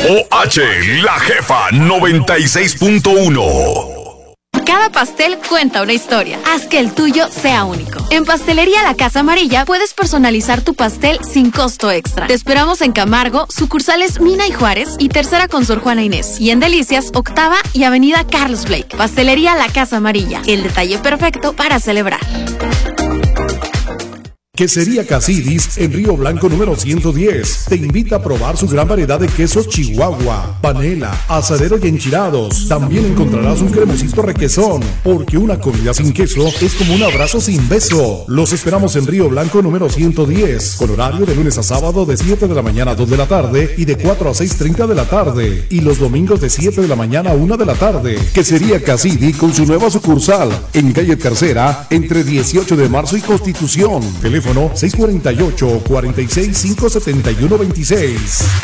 OH, La Jefa 96.1. Cada pastel cuenta una historia. Haz que el tuyo sea único. En Pastelería La Casa Amarilla puedes personalizar tu pastel sin costo extra. Te esperamos en Camargo, sucursales Mina y Juárez y Tercera con Sor Juana Inés. Y en Delicias, Octava y Avenida Carlos Blake. Pastelería La Casa Amarilla, el detalle perfecto para celebrar. Quesería Casidis en Río Blanco número 110. Te invita a probar su gran variedad de quesos Chihuahua, panela, asadero y enchilados. También encontrarás un cremosito requesón, porque una comida sin queso es como un abrazo sin beso. Los esperamos en Río Blanco número 110, con horario de lunes a sábado de 7 de la mañana a 2 de la tarde y de 4 a 6:30 de la tarde. Y los domingos de 7 de la mañana a 1 de la tarde. Quesería Casidis con su nueva sucursal en calle Tercera, entre 18 de marzo y Constitución. Teléfono 648-46-571-26.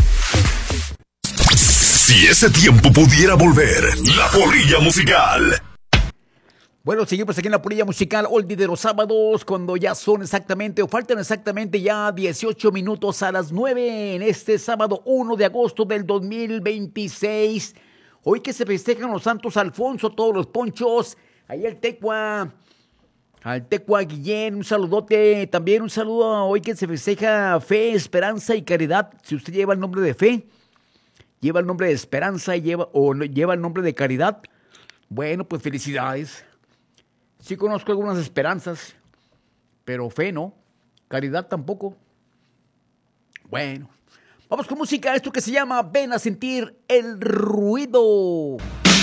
Si ese tiempo pudiera volver, la polilla musical. Bueno, seguimos aquí en la polilla musical, Oldie de los sábados, cuando ya son exactamente, o faltan exactamente ya 18 minutos a las 9 en este sábado 1 de agosto del 2026. Hoy que se festejan los santos Alfonso, todos los ponchos, ahí el Tecua. Al Tecua Guillén, un saludote, también un saludo hoy que se festeja Fe, Esperanza y Caridad. Si usted lleva el nombre de Fe, lleva el nombre de Esperanza y lleva el nombre de Caridad, bueno, pues felicidades. Sí conozco algunas esperanzas, pero Fe no, Caridad tampoco. Bueno, vamos con música, esto que se llama Ven a sentir el ruido.